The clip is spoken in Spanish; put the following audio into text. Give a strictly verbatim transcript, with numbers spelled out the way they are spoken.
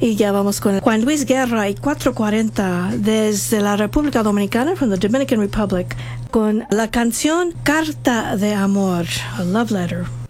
Y ya vamos con Juan Luis Guerra y cuatro cuarenta desde la República Dominicana, from the Dominican Republic, con la canción Carta de Amor, a Love Letter.